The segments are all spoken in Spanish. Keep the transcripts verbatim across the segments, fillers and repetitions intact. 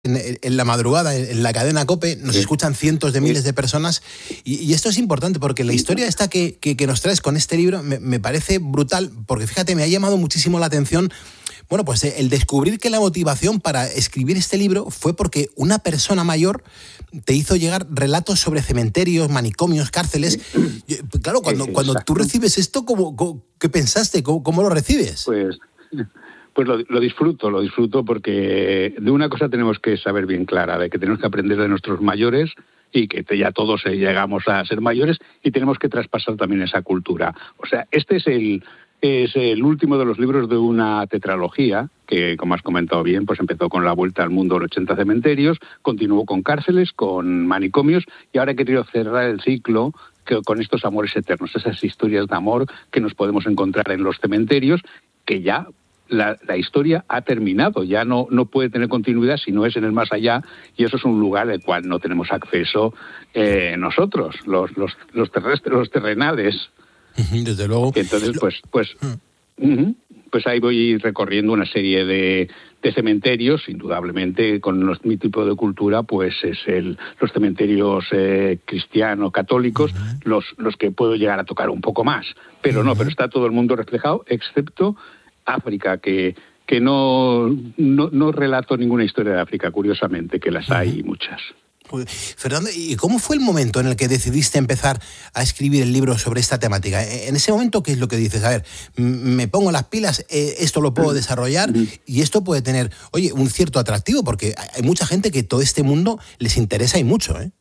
En, en la madrugada, en la cadena COPE, nos Sí. escuchan cientos de miles de personas y, y esto es importante porque la historia esta que, que, que nos traes con este libro me, me parece brutal, porque fíjate, me ha llamado muchísimo la atención, bueno, pues el descubrir que la motivación para escribir este libro fue porque una persona mayor te hizo llegar relatos sobre cementerios, manicomios, cárceles. Y, claro, cuando, cuando tú recibes esto, ¿cómo, cómo, ¿qué pensaste? ¿Cómo, cómo lo recibes? Pues... Pues lo, lo disfruto, lo disfruto porque de una cosa tenemos que saber bien clara, de que tenemos que aprender de nuestros mayores y que ya todos llegamos a ser mayores y tenemos que traspasar también esa cultura. O sea, este es el, es el último de los libros de una tetralogía que, como has comentado bien, pues empezó con La Vuelta al Mundo en ochenta cementerios, continuó con cárceles, con manicomios y ahora he querido cerrar el ciclo que, con estos amores eternos, esas historias de amor que nos podemos encontrar en los cementerios que ya... La, la historia ha terminado, ya no, no puede tener continuidad si no es en el más allá, y eso es un lugar al cual no tenemos acceso eh, nosotros, los, los, los terrestres, los terrenales. Desde luego. Entonces, pues, pues, uh-huh, pues ahí voy recorriendo una serie de, de cementerios, indudablemente, con los, mi tipo de cultura, pues es el, los cementerios eh, cristianos, católicos, uh-huh. los, los que puedo llegar a tocar un poco más. Pero uh-huh. no, pero está todo el mundo reflejado, excepto África, que, que no, no, no relato ninguna historia de África, curiosamente, que las hay muchas. Fernando, ¿y cómo fue el momento en el que decidiste empezar a escribir el libro sobre esta temática? En ese momento, ¿qué es lo que dices? A ver, me pongo las pilas, esto lo puedo desarrollar y esto puede tener, oye, un cierto atractivo, porque hay mucha gente que todo este mundo les interesa y mucho, ¿eh?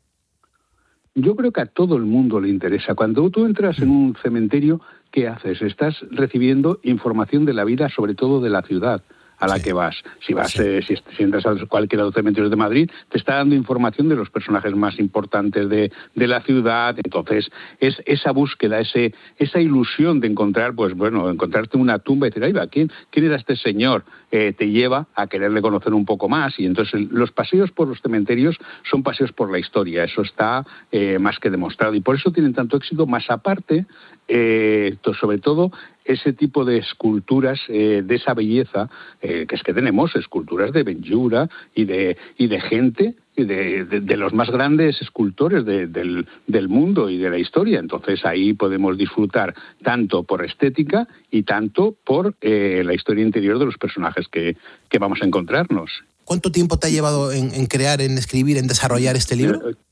Yo creo que a todo el mundo le interesa. Cuando tú entras en un cementerio, ¿qué haces? Estás recibiendo información de la vida, sobre todo de la ciudad a la sí. que vas. Si vas, sí. eh, si, si entras a cualquiera de los cementerios de Madrid, te está dando información de los personajes más importantes de, de la ciudad. Entonces, es esa búsqueda, ese, esa ilusión de encontrar, pues bueno, encontrarte una tumba y decir, ahí va, ¿quién, quién era este señor? Eh, te lleva a quererle conocer un poco más. Y entonces los paseos por los cementerios son paseos por la historia. Eso está eh, más que demostrado. Y por eso tienen tanto éxito, más aparte, eh, sobre todo, ese tipo de esculturas, eh, de esa belleza, eh, que es que tenemos esculturas de Benlliure y de, y de gente, y de, de, de los más grandes escultores de, del, del mundo y de la historia. Entonces ahí podemos disfrutar tanto por estética y tanto por eh, la historia interior de los personajes que, que vamos a encontrarnos. ¿Cuánto tiempo te ha llevado en, en crear, en escribir, en desarrollar este libro? Eh,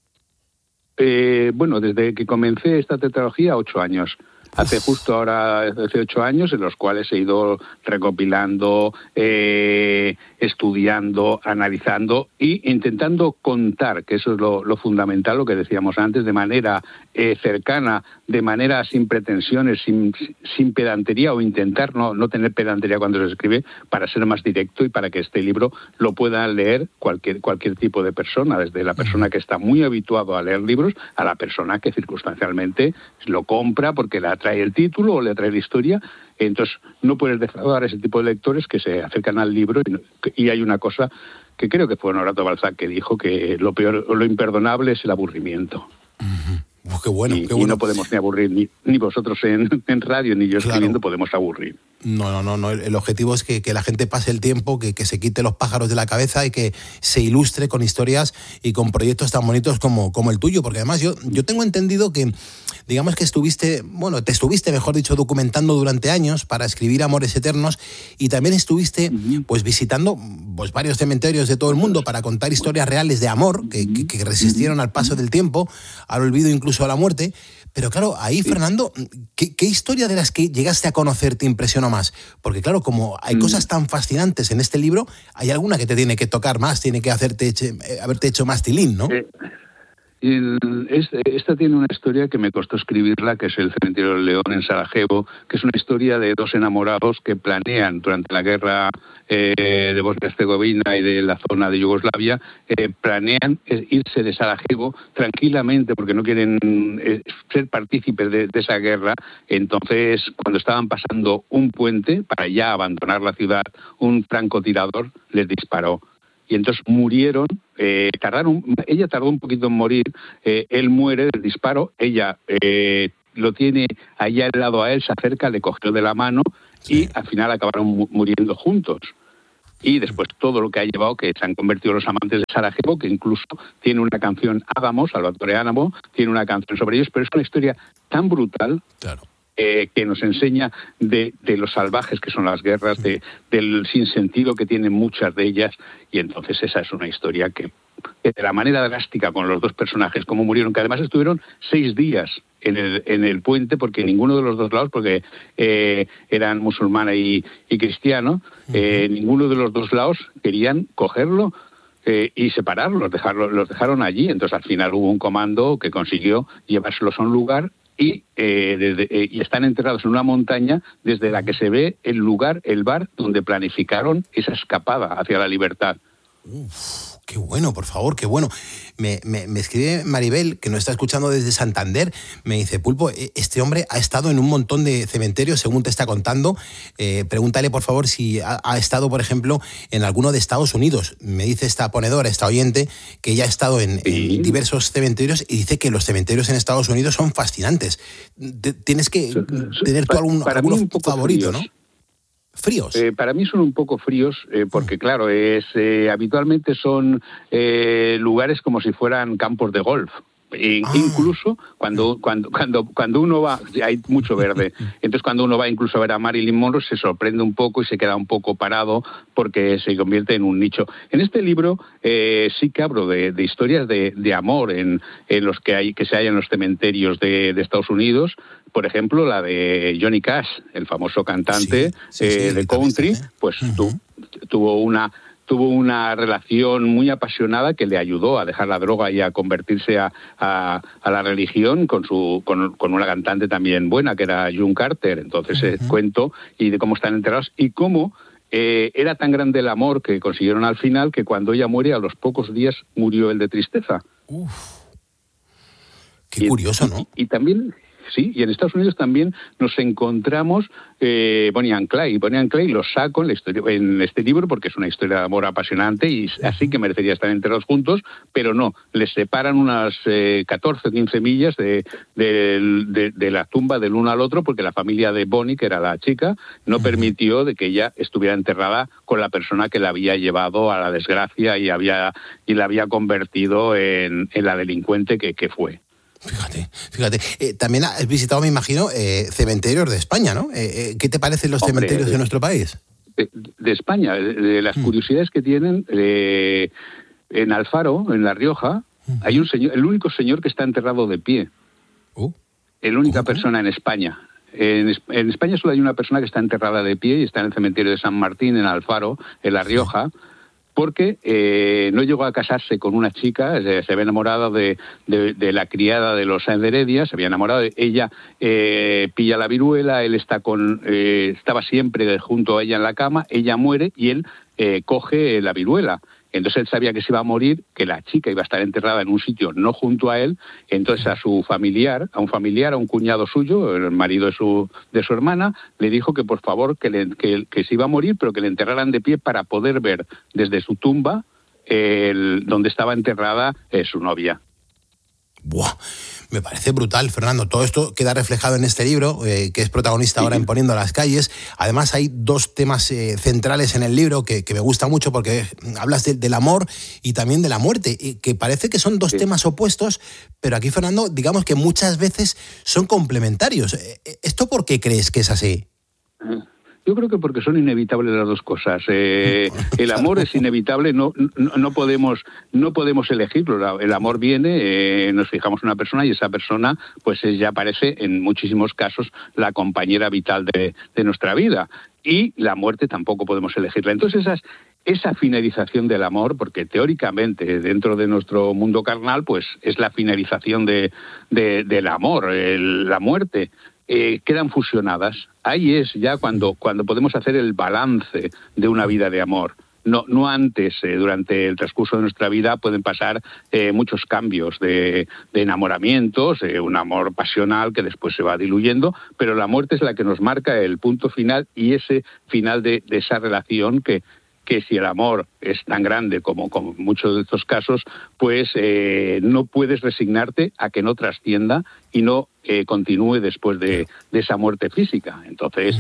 eh, bueno, desde que comencé esta tetralogía, ocho años. Hace justo ahora, hace ocho años, en los cuales he ido recopilando, eh, estudiando, analizando e intentando contar, que eso es lo, lo fundamental, lo que decíamos antes, de manera eh, cercana, de manera sin pretensiones, sin, sin pedantería, o intentar no, no tener pedantería cuando se escribe, para ser más directo y para que este libro lo pueda leer cualquier, cualquier tipo de persona, desde la persona que está muy habituado a leer libros a la persona que circunstancialmente lo compra porque la trae el título o le trae la historia. Entonces no puedes defraudar a ese tipo de lectores que se acercan al libro y, y hay una cosa que creo que fue Honorato Balzac que dijo que lo peor o lo imperdonable es el aburrimiento. Uh-huh. Oh, qué bueno, y, qué bueno. Y no podemos ni aburrir, ni, ni vosotros en, en radio, ni yo escribiendo, claro. podemos aburrir. No, no, no, no. El objetivo es que, que la gente pase el tiempo, que, que se quite los pájaros de la cabeza y que se ilustre con historias y con proyectos tan bonitos como, como el tuyo, porque además yo, yo tengo entendido que, digamos que estuviste, bueno, te estuviste, mejor dicho, documentando durante años para escribir Amores Eternos y también estuviste, uh-huh. pues, visitando pues, varios cementerios de todo el mundo para contar historias reales de amor que, que, que resistieron al paso del tiempo, al olvido, incluso a la muerte. Pero claro, ahí, Fernando, ¿qué, qué historia de las que llegaste a conocer te impresionó más? Porque claro, como hay cosas tan fascinantes en este libro, hay alguna que te tiene que tocar más, tiene que hacerte eche, haberte hecho más tilín, ¿no? Eh, el, este, esta tiene una historia que me costó escribirla, que es el Cementerio del León en Sarajevo, que es una historia de dos enamorados que planean durante la guerra eh, de Bosnia-Herzegovina y de la zona de Yugoslavia, eh, planean irse de Sarajevo tranquilamente porque no quieren eh, ser partícipes de, de esa guerra. Entonces, cuando estaban pasando un puente para ya abandonar la ciudad, un francotirador les disparó. Y entonces murieron, eh, tardaron, ella tardó un poquito en morir, eh, él muere del disparo, ella eh, lo tiene allá al lado a él, se acerca, le cogió de la mano sí. y al final acabaron mu- muriendo juntos. y después todo lo que ha llevado, que se han convertido los amantes de Sarajevo, que incluso tiene una canción, Ágamo, Salvatore Adamo, tiene una canción sobre ellos, pero es una historia tan brutal, claro. eh, que nos enseña de, de los salvajes que son las guerras, de, del sinsentido que tienen muchas de ellas, y entonces esa es una historia que, que de la manera drástica con los dos personajes, como murieron, que además estuvieron seis días en el, en el puente, porque ninguno de los dos lados, porque eh, eran musulmán y, y cristiano, eh, uh-huh. ninguno de los dos lados querían cogerlo eh, y separarlos, dejarlo, los dejaron allí. Entonces al final hubo un comando que consiguió llevárselos a un lugar y, eh, desde, eh, y están enterrados en una montaña desde la que se ve el lugar, el bar donde planificaron esa escapada hacia la libertad. Uf. Qué bueno, por favor, qué bueno. Me, me, me escribe Maribel, que nos está escuchando desde Santander, me dice, Pulpo, este hombre ha estado en un montón de cementerios, según te está contando. Eh, pregúntale, por favor, si ha, ha estado, por ejemplo, en alguno de Estados Unidos. Me dice esta ponedora, esta oyente, que ella ha estado en, sí. en diversos cementerios y dice que los cementerios en Estados Unidos son fascinantes. Tienes que tener tú algún, para alguno mí un poco favorito, fríos. ¿no? Fríos. Eh, para mí son un poco fríos, eh, porque claro, es eh, habitualmente son eh, lugares como si fueran campos de golf. E ah. Incluso cuando, cuando, cuando, cuando uno va, hay mucho verde, entonces cuando uno va incluso a ver a Marilyn Monroe se sorprende un poco y se queda un poco parado porque se convierte en un nicho. En este libro eh, sí que hablo de, de historias de, de amor en, en los que hay que se hay en los cementerios de, de Estados Unidos. Por ejemplo, la de Johnny Cash, el famoso cantante sí, sí, sí, eh, de country, pues uh-huh. tu, tuvo una tuvo una relación muy apasionada que le ayudó a dejar la droga y a convertirse a, a, a la religión con su con, con una cantante también buena, que era June Carter. Entonces, uh-huh. eh, cuento y de cómo están enterrados y cómo eh, era tan grande el amor que consiguieron al final que cuando ella muere, a los pocos días murió él de tristeza. Uf. Qué y, curioso, ¿no? Y, y también... Sí, y en Estados Unidos también nos encontramos eh, Bonnie and Clyde. Bonnie and Clyde los saco en, la historia, en este libro porque es una historia de amor apasionante y así que merecería estar enterrados juntos, pero no, les separan unas eh, catorce o quince millas de, de, de, de la tumba del uno al otro porque la familia de Bonnie, que era la chica, no permitió de que ella estuviera enterrada con la persona que la había llevado a la desgracia y, había, y la había convertido en, en la delincuente que, que fue. Fíjate, fíjate. Eh, también has visitado, me imagino, eh, cementerios de España, ¿no? Eh, eh, ¿Qué te parecen los Hombre, cementerios de, de nuestro país? De, de España, de, de las mm. curiosidades que tienen, eh, en Alfaro, en La Rioja, mm. hay un señor, el único señor que está enterrado de pie. Uh. La única uh-huh. persona en España. En, en España solo hay una persona que está enterrada de pie y está en el cementerio de San Martín, en Alfaro, en La Rioja. Sí. Porque eh, no llegó a casarse con una chica, se, se había enamorado de, de, de la criada de los Sáenz de Heredia, se había enamorado de ella, eh, pilla la viruela, él está con, eh, estaba siempre junto a ella en la cama, ella muere y él eh, coge la viruela. Entonces él sabía que se iba a morir, que la chica iba a estar enterrada en un sitio no junto a él, entonces a su familiar, a un familiar, a un cuñado suyo, el marido de su de su hermana, le dijo que por favor que, le, que, que se iba a morir, pero que le enterraran de pie para poder ver desde su tumba el, donde estaba enterrada eh, su novia. ¡Buah! Me parece brutal, Fernando. Todo esto queda reflejado en este libro, eh, que es protagonista ahora en Poniendo las calles. Además, hay dos temas eh, centrales en el libro que, que me gusta mucho porque hablas de, del amor y también de la muerte, y que parece que son dos sí. temas opuestos, pero aquí, Fernando, digamos que muchas veces son complementarios. ¿Esto por qué crees que es así? Yo creo que porque son inevitables las dos cosas. Eh, el amor es inevitable, no, no, no podemos no podemos elegirlo. El amor viene, eh, nos fijamos en una persona y esa persona, pues ya parece en muchísimos casos la compañera vital de, de nuestra vida. Y la muerte tampoco podemos elegirla. Entonces esas, esa finalización del amor, porque teóricamente dentro de nuestro mundo carnal, pues es la finalización de, de, del amor, el, la muerte. Eh, quedan fusionadas. Ahí es ya cuando, cuando podemos hacer el balance de una vida de amor. No, no antes, eh, durante el transcurso de nuestra vida pueden pasar eh, muchos cambios de, de enamoramientos, eh, un amor pasional que después se va diluyendo, pero la muerte es la que nos marca el punto final y ese final de, de esa relación que, que si el amor es tan grande como, como en muchos de estos casos, pues eh, no puedes resignarte a que no trascienda y no eh, continúe después de, de esa muerte física. Entonces,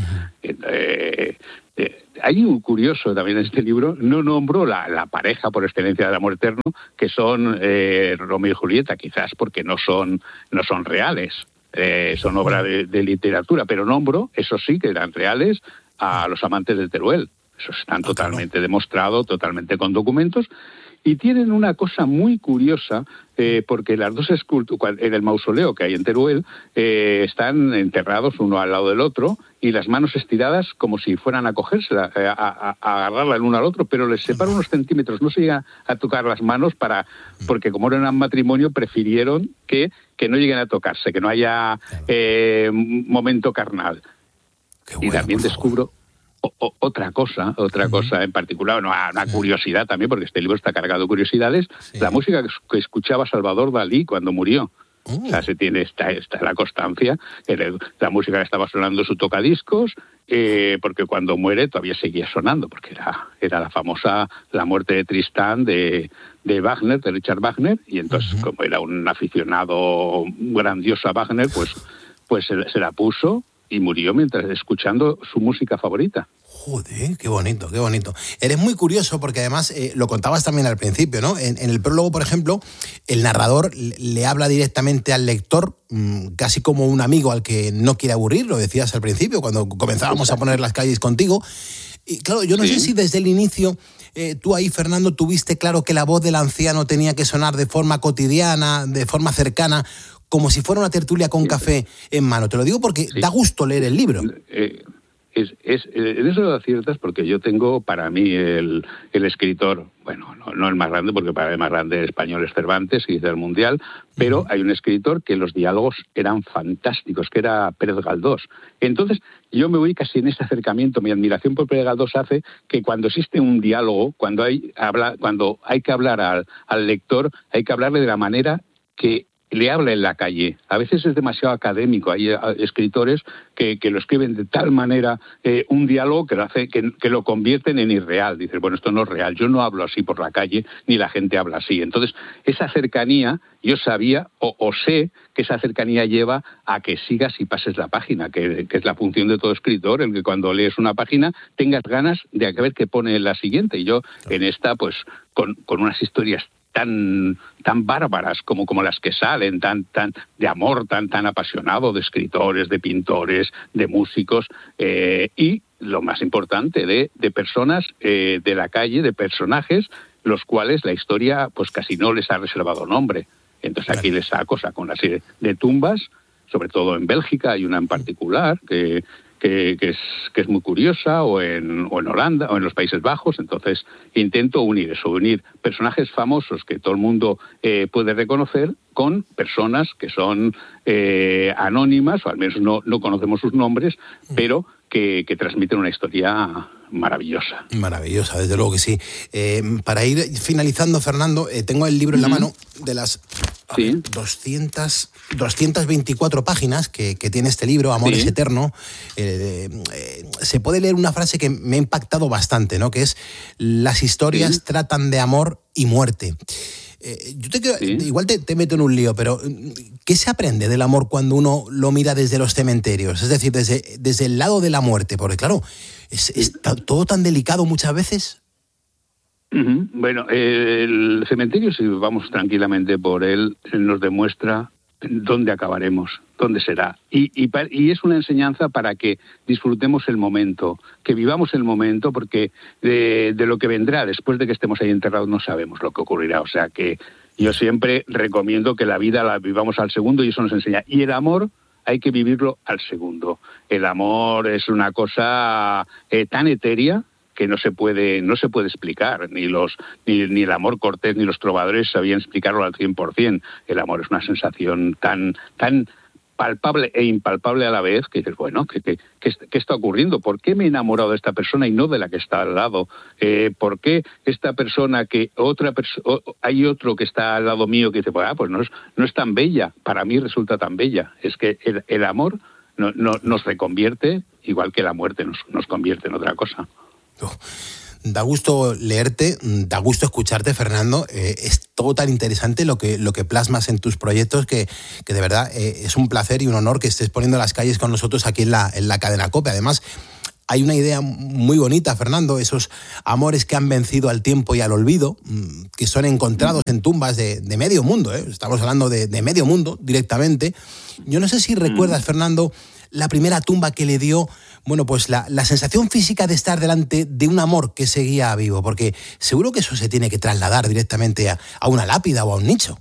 eh, eh, hay un curioso también en este libro, no nombro la, la pareja por excelencia del amor eterno, que son eh, Romeo y Julieta, quizás porque no son, no son reales, eh, son obra de, de literatura, pero nombro, eso sí, que eran reales, a los amantes de Teruel. Eso están totalmente demostrado, totalmente con documentos, y tienen una cosa muy curiosa, eh, porque las dos esculturas, en el mausoleo que hay en Teruel, eh, están enterrados uno al lado del otro, y las manos estiradas como si fueran a cogérsela, a, a, a agarrarla el uno al otro, pero les separa unos centímetros, no se llega a tocar las manos, para porque como era un matrimonio, prefirieron que, que no lleguen a tocarse, que no haya eh, momento carnal. Bueno, y también descubro o, o, otra cosa, otra uh-huh. cosa en particular, una, una curiosidad también, porque este libro está cargado de curiosidades, sí. La música que, que escuchaba Salvador Dalí cuando murió. Uh. O sea, se tiene esta, esta la constancia, el, la música que estaba sonando su tocadiscos, eh, porque cuando muere todavía seguía sonando, porque era, era la famosa La muerte de Tristán de, de Wagner, de Richard Wagner, y entonces uh-huh. como era un aficionado grandioso a Wagner, pues, pues se, se la puso y murió mientras escuchando su música favorita. Joder, qué bonito, qué bonito. Eres muy curioso porque además eh, lo contabas también al principio, ¿no? En, en el prólogo, por ejemplo, el narrador le habla directamente al lector, mmm, casi como un amigo al que no quiere aburrir, lo decías al principio, cuando comenzábamos a poner las calles contigo. Y claro, yo no sí. sé si desde el inicio eh, tú ahí, Fernando, tuviste claro que la voz del anciano tenía que sonar de forma cotidiana, de forma cercana, como si fuera una tertulia con café en mano. Te lo digo porque sí. da gusto leer el libro. Eh, es, es, en eso lo aciertas, porque yo tengo para mí el, el escritor, bueno, no, no el más grande, porque para mí el más grande español es Cervantes, y del Mundial, pero uh-huh. hay un escritor que los diálogos eran fantásticos, que era Pérez Galdós. Entonces, yo me voy casi en ese acercamiento. Mi admiración por Pérez Galdós hace que cuando existe un diálogo, cuando hay, habla, cuando hay que hablar al, al lector, hay que hablarle de la manera que le habla en la calle. A veces es demasiado académico. Hay escritores que, que lo escriben de tal manera, eh, un diálogo que lo, hace, que, que lo convierten en irreal. Dices, bueno, esto no es real. Yo no hablo así por la calle, ni la gente habla así. Entonces, esa cercanía, yo sabía o, o sé que esa cercanía lleva a que sigas y pases la página, que, que es la función de todo escritor, el que cuando lees una página tengas ganas de ver qué pone en la siguiente. Y yo, en esta, pues, con, con unas historias tan tan bárbaras como, como las que salen, tan tan de amor, tan tan apasionado, de escritores, de pintores, de músicos, eh, y lo más importante, de, de personas eh, de la calle, de personajes, los cuales la historia pues casi no les ha reservado nombre. Entonces aquí les saco, saco una serie de tumbas, sobre todo en Bélgica hay una en particular, que Que, que, es, que es muy curiosa, o en, o en Holanda, o en los Países Bajos. Entonces intento unir eso, unir personajes famosos que todo el mundo eh, puede reconocer con personas que son eh, anónimas, o al menos no, no conocemos sus nombres, pero que, que transmiten una historia maravillosa. Maravillosa, desde luego que sí. Eh, para ir finalizando, Fernando, eh, tengo el libro en la mano de las sí. ver, doscientas, doscientas veinticuatro páginas que, que tiene este libro, Amor sí. es eterno. Eh, eh, se puede leer una frase que me ha impactado bastante, ¿no? Que es: las historias sí. tratan de amor y muerte. Eh, yo te quiero, sí. igual te, te meto en un lío, pero ¿qué se aprende del amor cuando uno lo mira desde los cementerios? Es decir, desde, desde el lado de la muerte, porque claro, es, es todo tan delicado muchas veces. Uh-huh. Bueno, eh, el cementerio, si vamos tranquilamente por él, nos demuestra dónde acabaremos, dónde será. Y, y, y es una enseñanza para que disfrutemos el momento, que vivamos el momento, porque de, de lo que vendrá después de que estemos ahí enterrados no sabemos lo que ocurrirá. O sea que yo siempre recomiendo que la vida la vivamos al segundo, y eso nos enseña. Y el amor hay que vivirlo al segundo. El amor es una cosa eh, tan etérea que no se puede no se puede explicar, ni los ni, ni el amor cortés ni los trovadores sabían explicarlo al cien por ciento. El amor es una sensación tan tan palpable e impalpable a la vez, que dices, bueno, ¿qué, qué, qué, qué está ocurriendo? ¿Por qué me he enamorado de esta persona y no de la que está al lado? Eh, ¿Por qué esta persona que otra perso- hay otro que está al lado mío que dice, pues, ah, pues no es, no es tan bella, para mí resulta tan bella? Es que el, el amor no, no, nos reconvierte, igual que la muerte nos, nos convierte en otra cosa. Oh, Da gusto leerte, da gusto escucharte, Fernando. Eh, es todo tan interesante lo que, lo que plasmas en tus proyectos que, que de verdad eh, es un placer y un honor que estés poniendo las calles con nosotros aquí en la, en la cadena COPE. Además, hay una idea muy bonita, Fernando, esos amores que han vencido al tiempo y al olvido, que son encontrados en tumbas de, de medio mundo, ¿eh? Estamos hablando de, de medio mundo directamente. Yo no sé si recuerdas, Fernando, la primera tumba que le dio, bueno, pues la, la sensación física de estar delante de un amor que seguía vivo, porque seguro que eso se tiene que trasladar directamente a, a una lápida o a un nicho.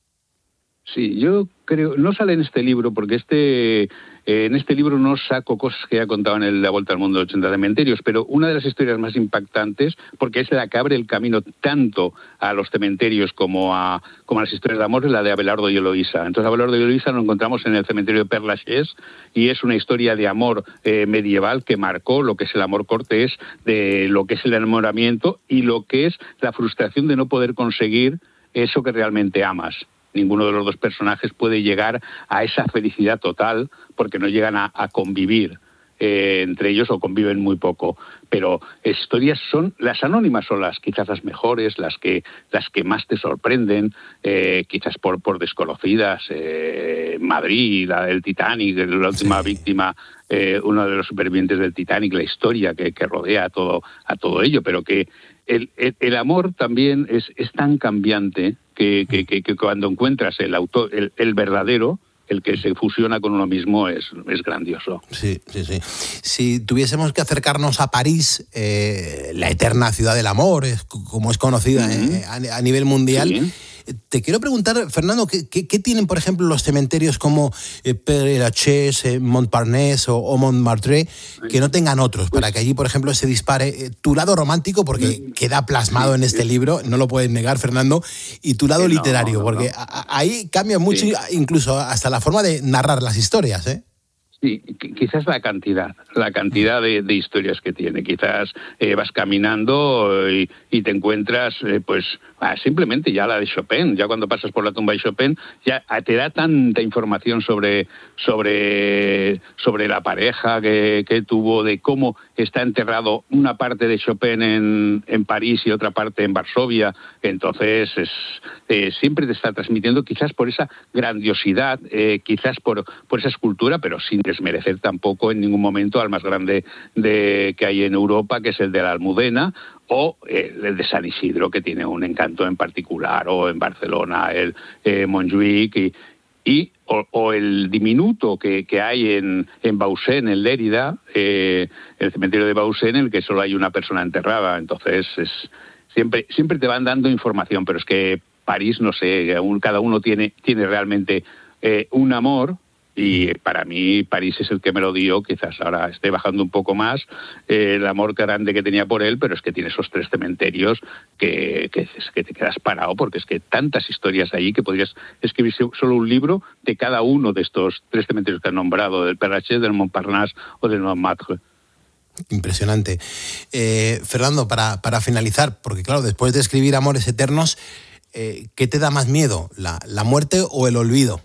Sí, yo creo, no sale en este libro, porque este... Eh, en este libro no saco cosas que ya contado en el La Vuelta al Mundo de ochenta cementerios, pero una de las historias más impactantes, porque es la que abre el camino tanto a los cementerios como a, como a las historias de amor, es la de Abelardo y Eloísa. Entonces, Abelardo y Eloísa lo encontramos en el cementerio de Père Lachaise y es una historia de amor eh, medieval que marcó lo que es el amor cortés, de lo que es el enamoramiento y lo que es la frustración de no poder conseguir eso que realmente amas. Ninguno de los dos personajes puede llegar a esa felicidad total porque no llegan a, a convivir eh, entre ellos o conviven muy poco. Pero historias son, las anónimas son las quizás las mejores, las que las que más te sorprenden, eh, quizás por, por desconocidas. Eh, Madrid, la del Titanic, la última sí. víctima, eh, uno de los supervivientes del Titanic, la historia que, que rodea a todo, a todo ello, pero que el, el, el amor también es, es tan cambiante que, que, que, que cuando encuentras el, autor, el, el verdadero, el que se fusiona con uno mismo es, es grandioso. Sí, sí, sí. Si tuviésemos que acercarnos a París, eh, la eterna ciudad del amor, es, como es conocida uh-huh. eh, a, a nivel mundial, sí. Te quiero preguntar, Fernando, ¿qué, qué, qué tienen, por ejemplo, los cementerios como eh, Père Lachaise, eh, Montparnasse o, o Montmartre, que no tengan otros, pues, para que allí, por ejemplo, se dispare eh, tu lado romántico, porque sí, queda plasmado sí, en este sí. libro, no lo puedes negar, Fernando, y tu lado sí, literario, no, no, porque no. A, ahí cambia mucho, sí. incluso hasta la forma de narrar las historias, ¿eh? Sí, quizás la cantidad, la cantidad de, de historias que tiene. Quizás eh, vas caminando y, y te encuentras, eh, pues, ah, simplemente ya la de Chopin. Ya cuando pasas por la tumba de Chopin, ya te da tanta información sobre sobre sobre la pareja que, que tuvo, de cómo está enterrado una parte de Chopin en, en París y otra parte en Varsovia. Entonces, es, eh, siempre te está transmitiendo, quizás por esa grandiosidad, eh, quizás por, por esa escultura, pero sin desmerecer tampoco en ningún momento al más grande de, que hay en Europa, que es el de la Almudena, o el de San Isidro, que tiene un encanto en particular, o en Barcelona, el eh, Montjuïc, y, y o, o el diminuto que, que hay en, en Bausen, en Lérida, eh, el cementerio de Bausen, en el que solo hay una persona enterrada. Entonces, es, siempre, siempre te van dando información, pero es que París, no sé, cada uno tiene, tiene realmente eh, un amor. Y para mí París es el que me lo dio, quizás ahora esté bajando un poco más eh, el amor grande que tenía por él, pero es que tiene esos tres cementerios que, que, que te quedas parado, porque es que tantas historias ahí que podrías escribir solo un libro de cada uno de estos tres cementerios que han nombrado, del Père Lachaise, del Montparnasse o del Montmartre. Impresionante. Eh, Fernando, para, para finalizar, porque claro, después de escribir Amores Eternos, eh, ¿qué te da más miedo, la, la muerte o el olvido?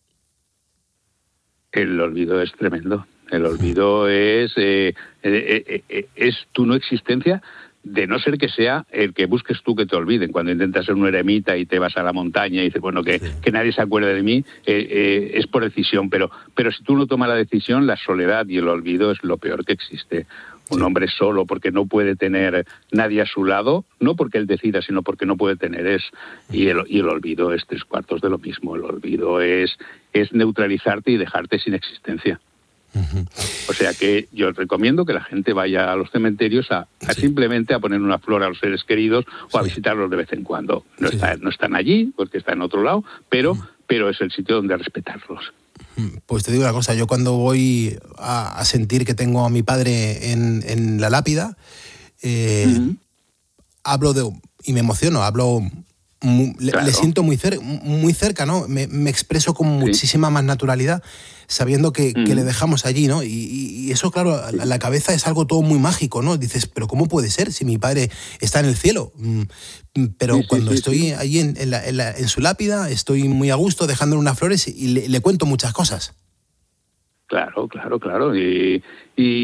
El olvido es tremendo. El olvido es, eh, eh, eh, es tu no existencia, de no ser que sea el que busques tú que te olviden. Cuando intentas ser un eremita y te vas a la montaña y dices, bueno, que, sí. que nadie se acuerde de mí, eh, eh, es por decisión. Pero, pero si tú no tomas la decisión, la soledad y el olvido es lo peor que existe. Un sí. hombre solo porque no puede tener nadie a su lado, no porque él decida, sino porque no puede tener es. Y el, y el olvido es tres cuartos de lo mismo. El olvido es, es neutralizarte y dejarte sin existencia. Uh-huh. O sea que yo recomiendo que la gente vaya a los cementerios a, a sí. simplemente a poner una flor a los seres queridos o sí. a visitarlos de vez en cuando. No, sí. está, no están allí porque está en otro lado, pero, uh-huh. pero es el sitio donde respetarlos. Pues te digo una cosa, yo cuando voy a, a sentir que tengo a mi padre en, en la lápida, eh, uh-huh. hablo de, y me emociono, hablo, muy, claro. le, le siento muy, cer, muy cerca, ¿no? Me, me expreso con sí. muchísima más naturalidad, sabiendo que, uh-huh. que le dejamos allí, ¿no? Y, y eso, claro, a la, a la cabeza es algo todo muy mágico, ¿no? Dices, pero ¿cómo puede ser si mi padre está en el cielo? Pero sí, cuando sí, estoy sí. allí en, en, la, en, la, en su lápida, estoy muy a gusto dejándole unas flores y le, le cuento muchas cosas. Claro, claro, claro. Y, y,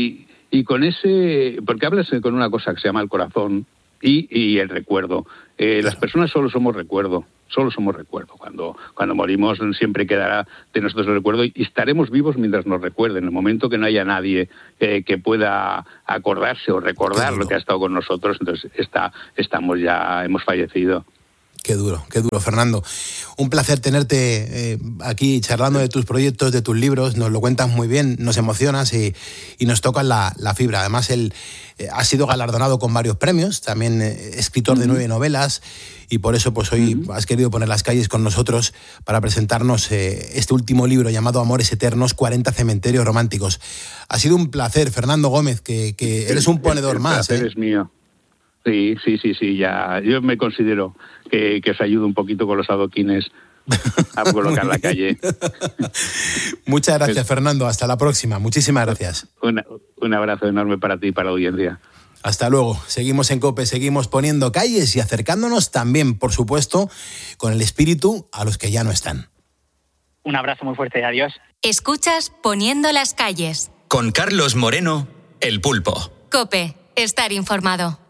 y con ese, porque hablas con una cosa que se llama el corazón y, y el recuerdo. Eh, las personas solo somos recuerdo, solo somos recuerdo. Cuando, cuando morimos siempre quedará de nosotros el recuerdo y estaremos vivos mientras nos recuerden. En el momento que no haya nadie eh, que pueda acordarse o recordar lo que ha estado con nosotros, entonces está, estamos ya, hemos fallecido. Qué duro, qué duro, Fernando. Un placer tenerte eh, aquí charlando de tus proyectos, de tus libros. Nos lo cuentas muy bien, nos emocionas y, y nos tocas la, la fibra. Además, él eh, ha sido galardonado con varios premios, también eh, escritor uh-huh. de nueve novelas, y por eso pues hoy uh-huh. has querido poner las calles con nosotros para presentarnos eh, este último libro llamado Amores Eternos, cuarenta cementerios románticos. Ha sido un placer, Fernando Gómez, que, que eres un ponedor el, el más. El placer ¿eh? es mío. Sí, sí, sí, sí, ya. Yo me considero que, que os ayudo un poquito con los adoquines a colocar la calle. Muchas gracias, Fernando. Hasta la próxima. Muchísimas gracias. Una, un abrazo enorme para ti y para la audiencia. Hasta luego. Seguimos en COPE, seguimos poniendo calles y acercándonos también, por supuesto, con el espíritu a los que ya no están. Un abrazo muy fuerte y adiós. Escuchas Poniendo las calles. Con Carlos Moreno, El Pulpo. COPE. Estar informado.